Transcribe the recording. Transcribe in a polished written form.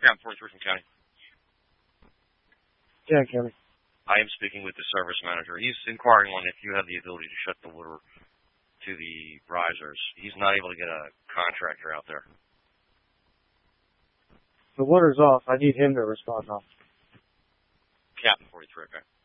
Yeah, I'm 43 from County. Yeah, County. I am speaking with the service manager. He's inquiring on if you have the ability to shut the water to the risers. He's not able to get a contractor out there. The water's off. I need him to respond now. Captain 43, okay.